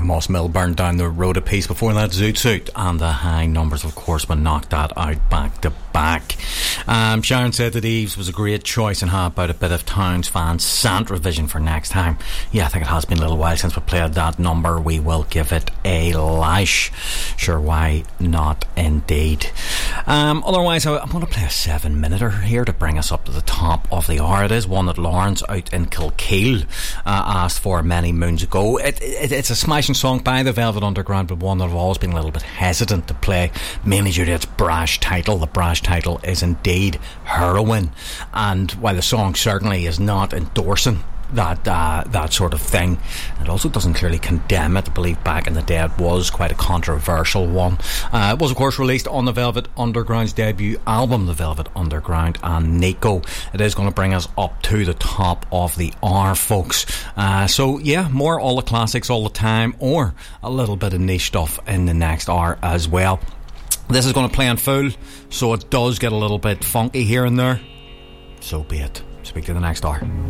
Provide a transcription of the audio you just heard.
Moss Mill burned down the road a piece. Before that, Zoot Suit and the High Numbers, of course, would knock that out back to back. Sharon said that Eves was a great choice, and how about a bit of Towns Van Sant revision for next time? Yeah, I think it has been a little while since we played that number. We will give it a lash. Sure, why not indeed. Otherwise, I'm going to play a 7-minute here to bring us up to the top of the hour. It is one that Lawrence out in Kilkeel asked for many moons ago. It's a smashing song by the Velvet Underground, but one that I've always been a little bit hesitant to play, mainly due to its brash title. The brash title is indeed Heroin, and while the song certainly is not endorsing that sort of thing, it also doesn't clearly condemn it. I believe back in the day it was quite a controversial one. It was of course released on the Velvet Underground's debut album, The Velvet Underground and Nico. It is going to bring us up to the top of the hour, folks. So yeah, more all the classics all the time, or a little bit of niche stuff in the next hour as well. This is going to play in full, so it does get a little bit funky here and there. So be it. Speak to you the next hour.